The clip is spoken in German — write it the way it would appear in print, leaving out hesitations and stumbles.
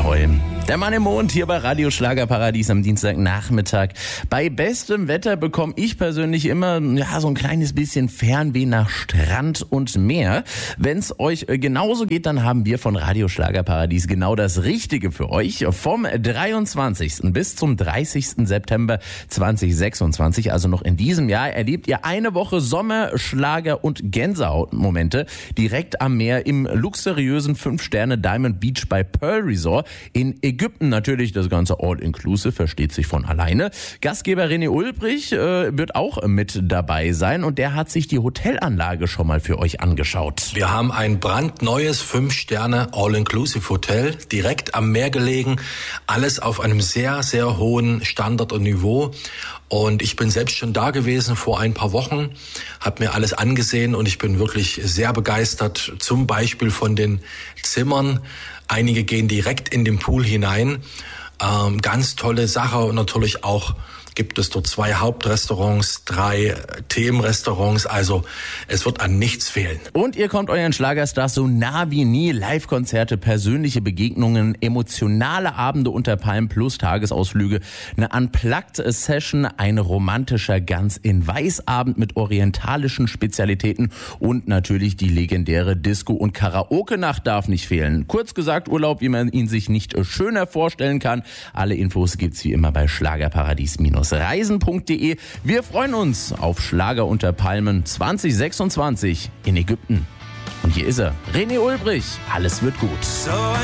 Ahoi. Der Mann im Mond hier bei Radio Schlagerparadies am Dienstagnachmittag. Bei bestem Wetter bekomme ich persönlich immer so ein kleines bisschen Fernweh nach Strand und Meer. Wenn es euch genauso geht, dann haben wir von Radio Schlagerparadies genau das Richtige für euch. Vom 23. bis zum 30. September 2026, also noch in diesem Jahr, erlebt ihr eine Woche Sommer, Schlager und Gänsehautmomente direkt am Meer im luxuriösen 5-Sterne Diamond Beach bei Pearl Resort in Ägypten. Natürlich das Ganze all-inclusive, versteht sich von alleine. Gastgeber René Ulbrich wird auch mit dabei sein und der hat sich die Hotelanlage schon mal für euch angeschaut. Wir haben ein brandneues 5-Sterne all-inclusive Hotel, direkt am Meer gelegen. Alles auf einem sehr, sehr hohen Standard und Niveau. Und ich bin selbst schon da gewesen vor ein paar Wochen, habe mir alles angesehen und ich bin wirklich sehr begeistert, zum Beispiel von den Zimmern. Einige gehen direkt in den Pool hinein. Ganz tolle Sache und natürlich auch gibt es dort 2 Hauptrestaurants, 3 Themenrestaurants, also es wird an nichts fehlen. Und ihr kommt euren Schlagerstars so nah wie nie, Live-Konzerte, persönliche Begegnungen, emotionale Abende unter Palmen plus Tagesausflüge, eine Unplugged-Session, ein romantischer Ganz in Weiß-Abend mit orientalischen Spezialitäten und natürlich die legendäre Disco- und Karaoke-Nacht darf nicht fehlen. Kurz gesagt, Urlaub, wie man ihn sich nicht schöner vorstellen kann. Alle Infos gibt's wie immer bei Schlagerparadies-reisen.de. Wir freuen uns auf Schlager unter Palmen 2026 in Ägypten. Und hier ist er, René Ulbrich. Alles wird gut.